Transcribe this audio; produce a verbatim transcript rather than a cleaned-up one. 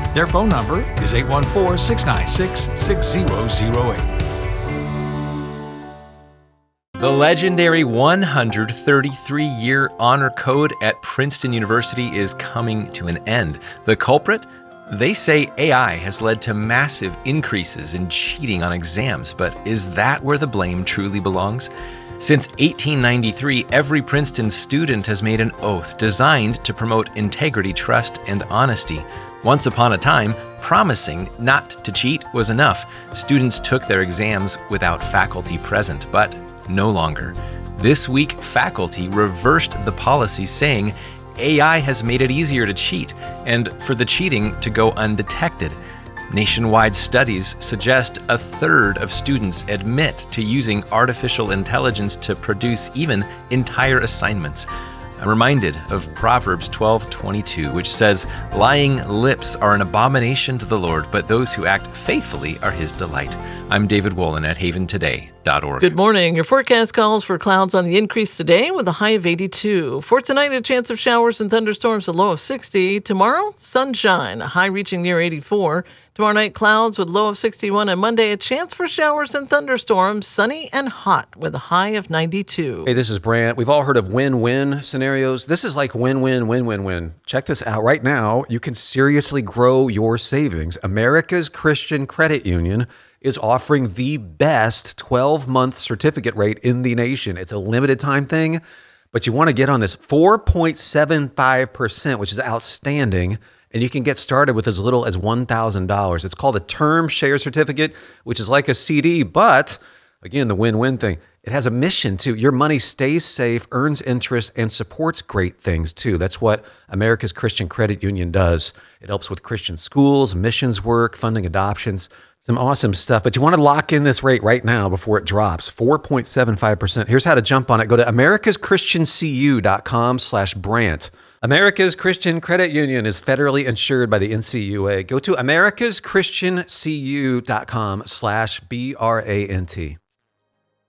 Their phone number is eight one four, six nine six, six zero zero eight. The legendary one hundred thirty-three year honor code at Princeton University is coming to an end. The culprit? They say A I has led to massive increases in cheating on exams, but is that where the blame truly belongs? Since eighteen ninety-three, every Princeton student has made an oath designed to promote integrity, trust, and honesty. Once upon a time, promising not to cheat was enough. Students took their exams without faculty present, but no longer. This week, faculty reversed the policy, saying A I has made it easier to cheat and for the cheating to go undetected. Nationwide studies suggest a third of students admit to using artificial intelligence to produce even entire assignments. I'm reminded of Proverbs twelve twenty-two, which says, "Lying lips are an abomination to the Lord, but those who act faithfully are his delight." I'm David Wolin at haven today dot org. Good morning. Your forecast calls for clouds on the increase today with a high of eighty-two. For tonight, a chance of showers and thunderstorms, a low of sixty. Tomorrow, sunshine, a high reaching near eighty-four. Tomorrow night, clouds with low of sixty-one. And Monday, a chance for showers and thunderstorms, sunny and hot with a high of ninety-two. Hey, this is Brant. We've all heard of win-win scenarios. This is like win-win, win-win-win. Check this out. Right now, you can seriously grow your savings. America's Christian Credit Union is offering the best twelve-month certificate rate in the nation. It's a limited time thing, but you want to get on this four point seven five percent, which is outstanding, and you can get started with as little as one thousand dollars. It's called a term share certificate, which is like a C D, but again, the win-win thing. It has a mission too. Your money stays safe, earns interest, and supports great things too. That's what America's Christian Credit Union does. It helps with Christian schools, missions work, funding adoptions, some awesome stuff. But you want to lock in this rate right now before it drops, four point seven five percent. Here's how to jump on it. Go to americas christian c u dot com slash Brant. America's Christian Credit Union is federally insured by the N C U A. Go to americas christian c u dot com slash B R A N T.